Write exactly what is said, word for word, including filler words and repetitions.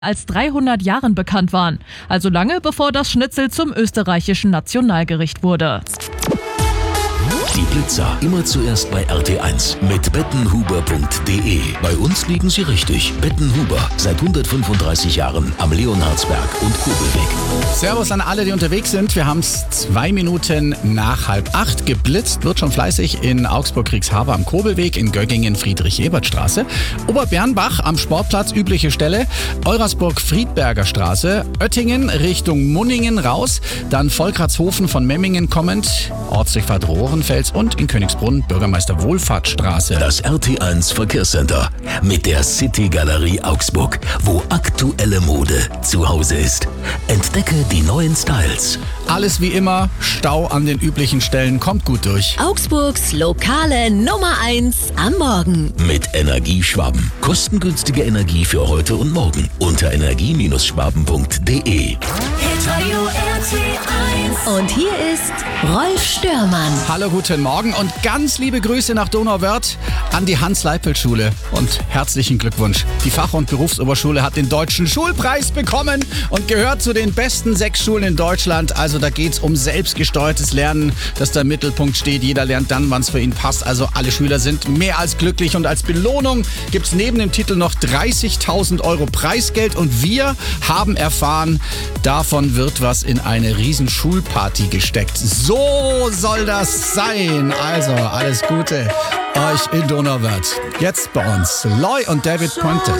als dreihundert Jahren bekannt waren. Also lange bevor das Schnitzel zum österreichischen Nationalgericht wurde. Die Blitzer immer zuerst bei R T eins mit bettenhuber punkt de. Bei uns liegen Sie richtig. Bettenhuber, seit hundertfünfunddreißig Jahren am Leonhardsberg und Kobelweg. Servus an alle, die unterwegs sind. Wir haben es zwei Minuten nach halb acht. Geblitzt wird schon fleißig in Augsburg-Kriegshaber am Kobelweg, in Göggingen Friedrich-Ebert-Straße, Oberbernbach am Sportplatz, übliche Stelle, Eurasburg-Friedberger Straße, Oettingen Richtung Munningen raus, dann Volkratshofen von Memmingen kommend, Ortsdurchfahrt Rohrenfels und in Königsbrunn Bürgermeister Wohlfahrtsstraße. Das R T eins Verkehrscenter mit der City Galerie Augsburg, wo aktuelle Mode zu Hause ist. Entdecke die neuen Styles. Alles wie immer, Stau an den üblichen Stellen, kommt gut durch. Augsburgs lokale Nummer eins am Morgen. Mit Energieschwaben. Kostengünstige Energie für heute und morgen. Unter energie Schwaben punkt de. Und hier ist Rolf Störmann. Hallo, guten Morgen und ganz liebe Grüße nach Donauwörth an die Hans-Leipelt-Schule und herzlichen Glückwunsch. Die Fach- und Berufsoberschule hat den Deutschen Schulpreis bekommen und gehört zu den besten sechs Schulen in Deutschland. Also da geht es um selbstgesteuertes Lernen, das da im Mittelpunkt steht. Jeder lernt dann, wann es für ihn passt. Also alle Schüler sind mehr als glücklich und als Belohnung gibt es neben dem Titel noch dreißigtausend Euro Preisgeld und wir haben erfahren, davon wird was in eine riesen Schulparty gesteckt. So soll das sein. Also alles Gute euch in Donauwörth. Jetzt bei uns Loy und David Pontes.